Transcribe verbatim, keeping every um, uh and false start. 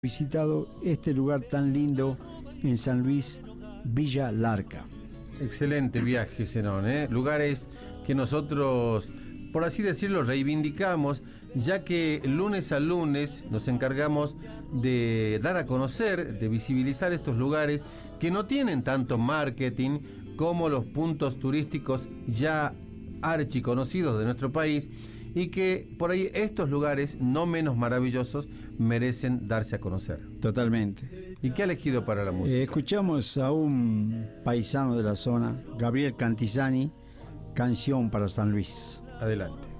visitado este lugar tan lindo en San Luis, Villa Larca. Excelente viaje, Zenón, ¿eh? Lugares que nosotros, por así decirlo, reivindicamos, ya que lunes a lunes nos encargamos de dar a conocer, de visibilizar estos lugares que no tienen tanto marketing como los puntos turísticos ya archiconocidos de nuestro país, y que por ahí estos lugares no menos maravillosos merecen darse a conocer. Totalmente. ¿Y qué ha elegido para la música? Eh, escuchamos a un paisano de la zona, Gabriel Cantizani, Canción para San Luis. Adelante.